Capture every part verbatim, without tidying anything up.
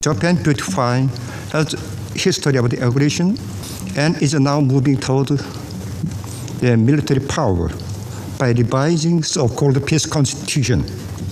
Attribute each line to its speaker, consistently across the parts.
Speaker 1: Japan beautifying has history of the aggression and is now moving toward the military power by revising so-called peace constitution.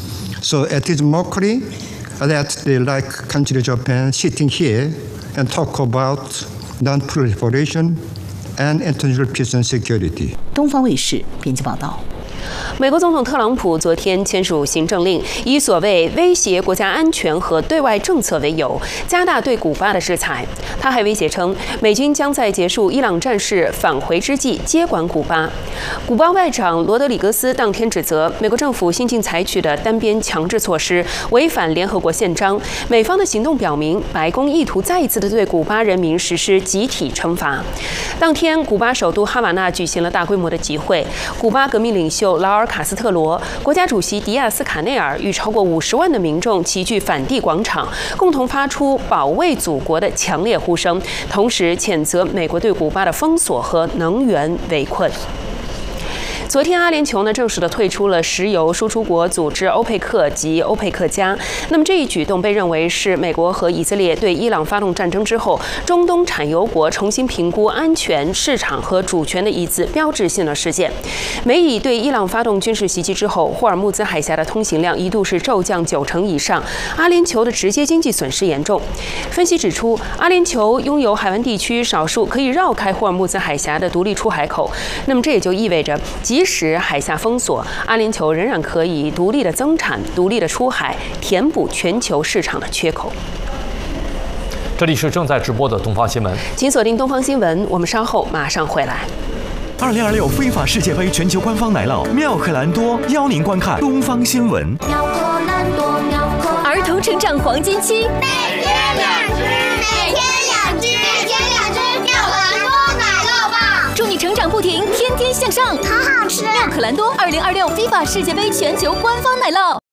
Speaker 1: So it is mockery that they like country Japan sitting here and talk about non-proliferation and international peace and security.
Speaker 2: 东方卫视编辑报道。
Speaker 3: 美国总统特朗普昨天签署行政令，以所谓威胁国家安全和对外政策为由，加大对古巴的制裁。他还威胁称，美军将在结束伊朗战事返回之际接管古巴。古巴外长罗德里格斯当天指责，美国政府新近采取的单边强制措施违反联合国宪章。美方的行动表明，白宫意图再一次的对古巴人民实施集体惩罚。当天，古巴首都哈瓦那举行了大规模的集会，古巴革命领袖劳尔·卡斯特罗、国家主席迪亚斯卡内尔与超过五十万的民众齐聚反帝广场，共同发出保卫祖国的强烈呼声，同时谴责美国对古巴的封锁和能源围困。昨天，阿联酋呢正式的退出了石油输出国组织欧佩克及欧佩克加。那么这一举动被认为是美国和以色列对伊朗发动战争之后，中东产油国重新评估安全、市场和主权的一次标志性的事件。美以对伊朗发动军事袭击之后，霍尔木兹海峡的通行量一度是骤降九成以上，阿联酋的直接经济损失严重。分析指出，阿联酋拥有海湾地区少数可以绕开霍尔木兹海峡的独立出海口，那么这也就意味着，即使海峡封锁，阿联酋仍然可以独立的增产、独立的出海，填补全球市场的缺口。
Speaker 4: 这里是正在直播的东方新闻，
Speaker 3: 请锁定东方新闻，我们稍后马上回来。
Speaker 5: 二零二六非法世界杯全球官方奶酪妙可蓝多邀您观看东方新闻。
Speaker 6: 妙可蓝多，妙可
Speaker 7: 儿童成长黄金期，
Speaker 6: 每天两只，每天两只，每天两只妙可蓝多奶酪棒，
Speaker 7: 祝你成长不停，天天向上，
Speaker 6: 好好吃。
Speaker 7: 妙可蓝多二零二六非法世界杯全球官方奶酪。